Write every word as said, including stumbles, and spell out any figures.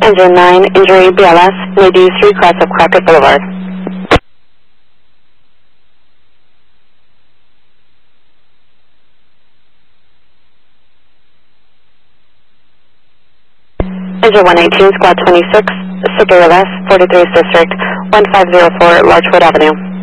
Engine nine, injury B L S, need use three cross of Crockett Boulevard. Engine one eighteen, Squad twenty-six, Superior West, forty-third District, one five zero four, Larchwood Avenue.